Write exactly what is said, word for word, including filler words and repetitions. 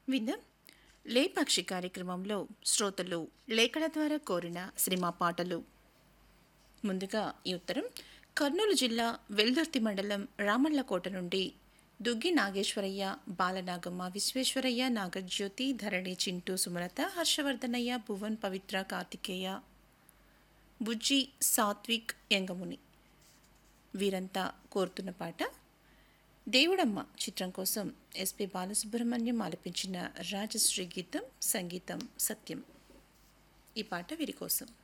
విందాం. లేపాక్షి కార్యక్రమంలో శ్రోతలు లేఖల ద్వారా కోరిన సినిమా పాటలు. ముందుగా ఈ ఉత్తరం కర్నూలు జిల్లా వెల్దుర్తి మండలం రామళ్ళకోట నుండి దుగ్గి నాగేశ్వరయ్య, బాలనాగమ్మ, విశ్వేశ్వరయ్య, నాగజ్యోతి, ధరణి, చింటూ, సుమలత, హర్షవర్ధనయ్య, భువన్, పవిత్ర, కార్తికేయ, బుజ్జి, సాత్విక్, యంగముని వీరంతా కోరుతున్న పాట దేవుడమ్మ చిత్రం కోసం ఎస్పి బాలసుబ్రహ్మణ్యం ఆలపించిన రాజశ్రీ గీతం, సంగీతం సత్యం. ఈ పాట వీరి కోసం.